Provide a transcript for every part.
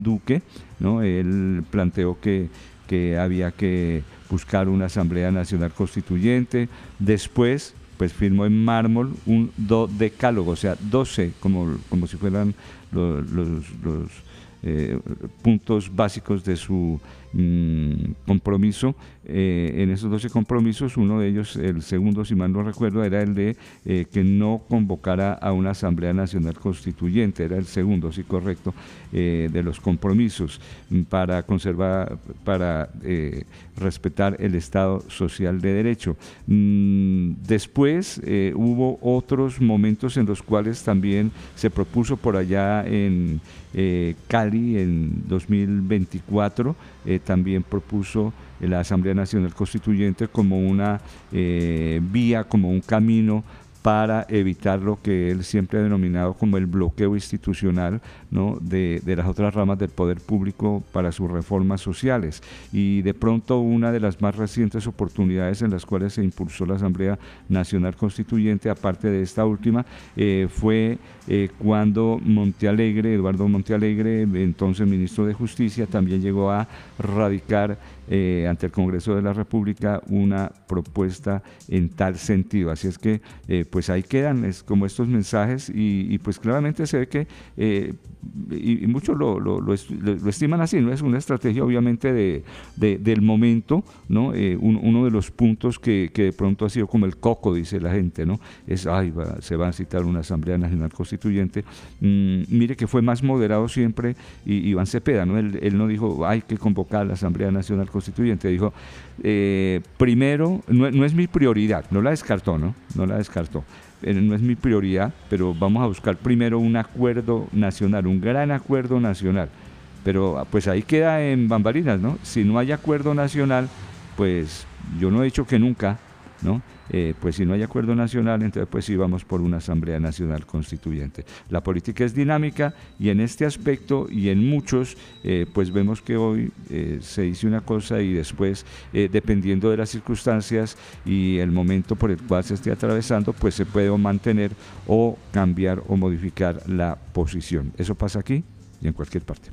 Duque, ¿no? Él planteó que había que buscar una Asamblea Nacional Constituyente. Después, pues firmó en mármol un decálogo, o sea, 12, como si fueran los puntos básicos de su compromiso. En esos 12 compromisos, uno de ellos, el segundo, si mal no recuerdo, era el de que no convocara a una Asamblea Nacional Constituyente, era el segundo, sí, correcto, de los compromisos para conservar, para respetar el Estado Social de Derecho. Después hubo otros momentos en los cuales también se propuso por allá en Cali en 2024, también propuso la Asamblea Nacional Constituyente como una vía, como un camino para evitar lo que él siempre ha denominado como el bloqueo institucional, ¿no?, de las otras ramas del poder público para sus reformas sociales. Y de pronto una de las más recientes oportunidades en las cuales se impulsó la Asamblea Nacional Constituyente, aparte de esta última, fue cuando Eduardo Montealegre, entonces ministro de Justicia, también llegó a radicar ante el Congreso de la República una propuesta en tal sentido. Así es que pues ahí quedan como estos mensajes y pues claramente se ve que y muchos lo estiman así, no es una estrategia obviamente del momento, ¿no? Uno de los puntos que de pronto ha sido como el coco, dice la gente, ¿no? Es, se va a citar una Asamblea Nacional Constituyente. Mire que fue más moderado siempre Iván Cepeda, ¿no? Él no dijo, hay que convocar a la Asamblea Nacional Constituyente, dijo, primero, no es mi prioridad, no la descartó, ¿no? No la descartó. No es mi prioridad, pero vamos a buscar primero un acuerdo nacional, un gran acuerdo nacional. Pero pues ahí queda en bambalinas, ¿no? Si no hay acuerdo nacional, pues yo no he dicho que nunca, ¿no? Pues si no hay acuerdo nacional, entonces pues sí vamos por una Asamblea Nacional Constituyente. La política es dinámica y en este aspecto y en muchos, pues vemos que hoy se dice una cosa y después, dependiendo de las circunstancias y el momento por el cual se esté atravesando, pues se puede mantener o cambiar o modificar la posición. Eso pasa aquí y en cualquier parte.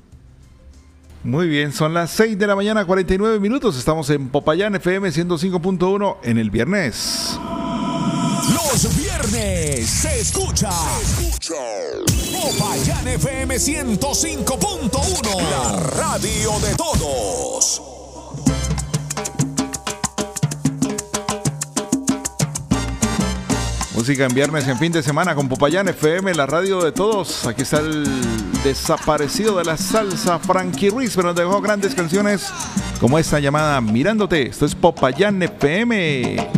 Muy bien, son las 6 de la mañana, 49 minutos. Estamos en Popayán FM 105.1 en el viernes. Los viernes se escucha Popayán FM 105.1, la radio de todos. Música en viernes, en fin de semana con Popayán FM, la radio de todos. Aquí está el desaparecido de la salsa, Frankie Ruiz, pero nos dejó grandes canciones como esta llamada Mirándote. Esto es Popayán FM.